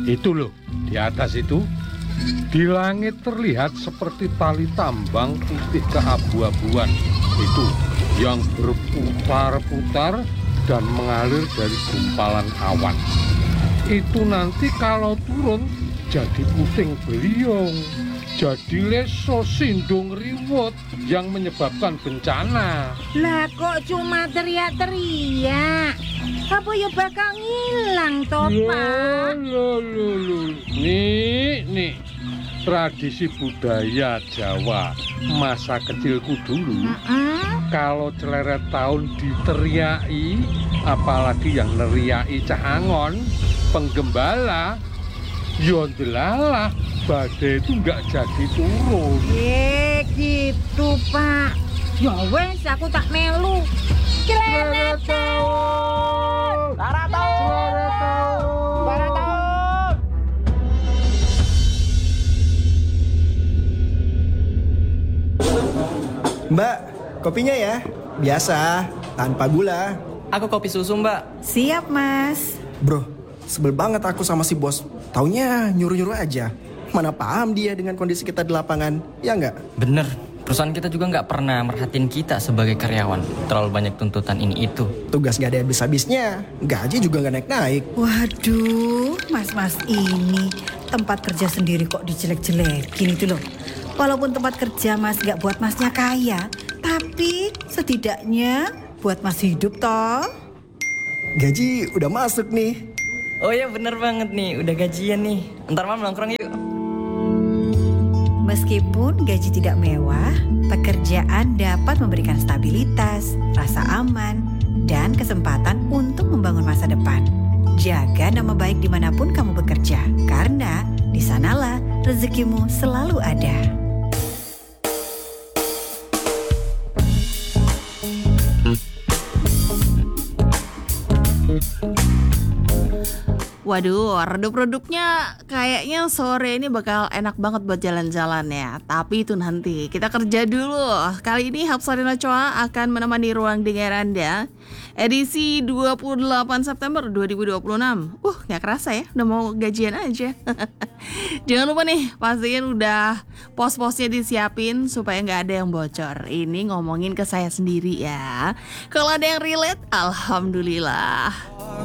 Itu loh, di atas itu. Di langit terlihat seperti tali tambang putih keabu-abuan. Itu yang berputar-putar dan mengalir dari gumpalan awan. Itu nanti kalau turun jadi puting beliung, jadi leso sindung riwut yang menyebabkan bencana. Lah kok cuma teriak-teriak? Apa ya bakal ngilang toh, Pak? Loh. Nih, tradisi budaya Jawa masa kecilku dulu. Kalau celeret tahun diteriaki, apalagi yang neriaki cah angon, penggembala, yo ndelalah badai itu nggak jadi turun. Gitu, Pak. Ya wes, aku tak melu. Celeret tahun. Celeret tahun. Mbak, kopinya ya? Biasa, tanpa gula. Aku kopi susu, Mbak. Siap, Mas. Bro, sebel banget aku sama si bos. Taunya nyuruh-nyuruh aja. Mana paham dia dengan kondisi kita di lapangan, ya nggak? Bener, perusahaan kita juga nggak pernah merhatiin kita sebagai karyawan. Terlalu banyak tuntutan ini itu. Tugas nggak ada habis-habisnya, gaji juga nggak naik-naik. Waduh, mas-mas ini tempat kerja sendiri kok dijelek-jelekin itu loh. Walaupun tempat kerja mas nggak buat masnya kaya, tapi setidaknya buat mas hidup toh. Gaji udah masuk nih. Oh ya bener banget nih, udah gajian nih. Ntar malam nongkrong yuk. Meskipun gaji tidak mewah, pekerjaan dapat memberikan stabilitas, rasa aman, dan kesempatan untuk membangun masa depan. Jaga nama baik dimanapun kamu bekerja, karena di sanalah rezekimu selalu ada. Waduh, redup-redupnya kayaknya sore ini bakal enak banget buat jalan-jalan ya. Tapi itu nanti, kita kerja dulu. Kali ini Hapsarina Choa akan menemani ruang dengar Anda. Edisi 28 September 2026. Gak kerasa ya, udah mau gajian aja. Jangan lupa nih, pastiin udah pos-posnya disiapin supaya gak ada yang bocor. Ini ngomongin ke saya sendiri ya. Kalau ada yang relate, alhamdulillah.